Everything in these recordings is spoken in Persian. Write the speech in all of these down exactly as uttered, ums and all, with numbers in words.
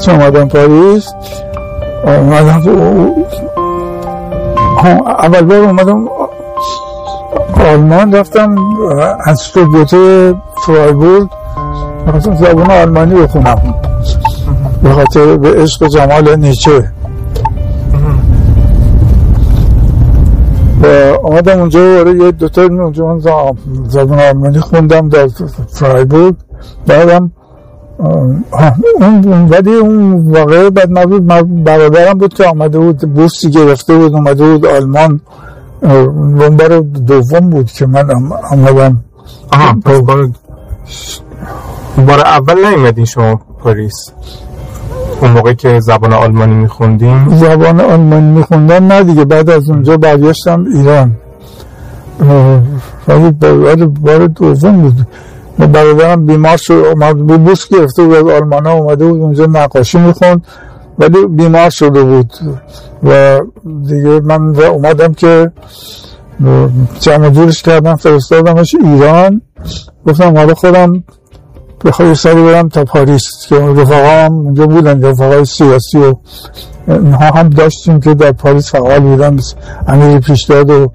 وقتی اومدم پاریس اومدم اول بار اومدم آلمان، رفتم انستیتوت فرایبورگ می‌خواستم زبان آلمانی بخونم به خاطر به عشق جمال نیچه و اومدم اونجا برای یه دوتا اونجا زبان آلمانی خوندم در فرایبورگ. بعدم اون ولی اون واقعه بعد نبود، برادرم بود که آمده بود بورسی گرفته بود اومده بود آلمان، اون بار دوم بود که من آمدم. آها بار بار اول نیومدین شما پاریس؟ اون موقع که زبان آلمانی میخوندیم؟ زبان آلمانی میخوندم نه دیگه، بعد از اونجا برگشتم ایران ولی بار دوم بود. برادرم بیمار شد، اومد بود بورس گرفته بود از آلمان ها، اومده بود اونجا نقاشی میخوند ولی بیمار شده بود و دیگه من اومدم که جمع جورش کردم فرستادمش ایران. گفتم حالا خودم بخواه سری برم تا پاریس که رفقا هم اونجا بودن، رفقای سیاسی و اینها هم داشتیم که در پاریس فعال بودن، امیر پیشداد و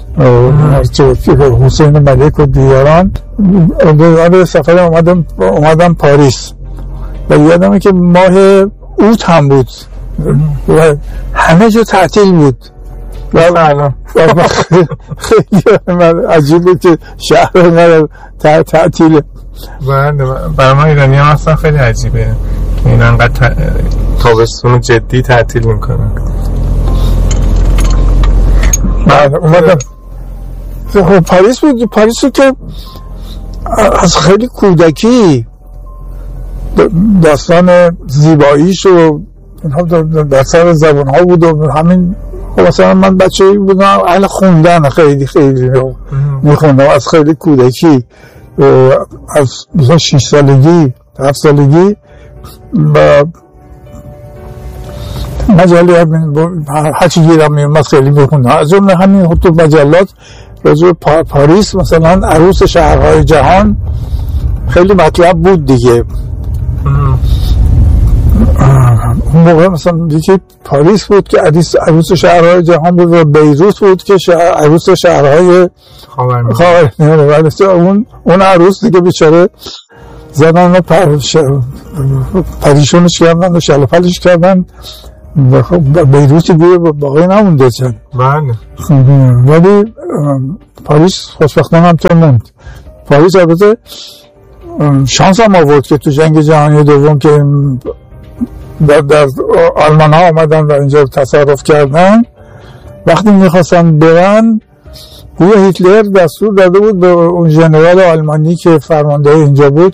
حسین ملک و دیگران. به سفر اومدم اومدم پاریس و یادمه که ماه اوت هم بود و همه جا تعطیل بود و الان خیلی عجیب بود که شهر من تعطیله. برای ما ایرانی هم اصلا خیلی عجیبه این انقدر تابستون جدی تعطیل میکنن. اومدم پاریس بود. پاریس بود که از خیلی کودکی داستان زیباییش و در سر زبان ها بود و همین مثلا من بچه‌ای بودم اهل خوندن، خیلی خیلی میخوندم از خیلی کودکی، از مثلا شش سالگی هفت سالگی و مجله هرچی گیرم میومد خیلی میخوندم. از جمله همین تو مجلات راجع به پاریس مثلا عروس شهرهای جهان خیلی مطلب بود دیگه. اون موقع مثلا دیگه پاریس بود که عروس شهرهای جهان بود و بیروت بود که شهر عروس شهرهای خاورمیانه. اون اون عروس دیگه بیچاره زدن و پریشونش کردن و شلپلش کردن و بیروتی گویه باقی نمونده چند. بله ولی پاریس خوشبختانه همطور موند. پاریس البته شانس هم آورد که تو جنگ جهانی دوم که در, در آلمان ها آمدن و اینجا تصرف کردن، وقتی میخواستن برن گویا هیتلر دستور داده بود به اون ژنرال آلمانی که فرمانده اینجا بود